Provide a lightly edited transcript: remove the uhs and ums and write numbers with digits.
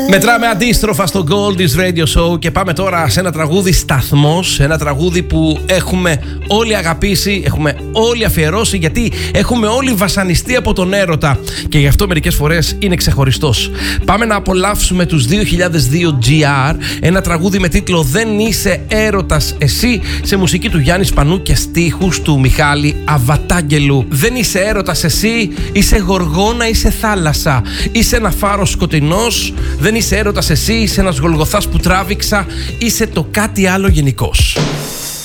Μετράμε αντίστροφα στο Gold's Radio Show και πάμε τώρα σε ένα τραγούδι σταθμός, ένα τραγούδι που έχουμε όλοι αγαπήσει, έχουμε όλοι αφιερώσει, γιατί έχουμε όλοι βασανιστεί από τον έρωτα και γι' αυτό μερικές φορές είναι ξεχωριστός. Πάμε να απολαύσουμε τους 2002 GR, ένα τραγούδι με τίτλο «Δεν είσαι έρωτας εσύ», σε μουσική του Γιάννη Σπανού και στίχους του Μιχάλη Αβατάγγελου. Δεν είσαι έρωτας εσύ, είσαι γοργόνα, είσαι θάλασσα, είσαι ένα φάρος σκοτεινός. Δεν είσαι έρωτας εσύ, είσαι ένας Γολγοθάς που τράβηξα, είσαι το κάτι άλλο γενικώς.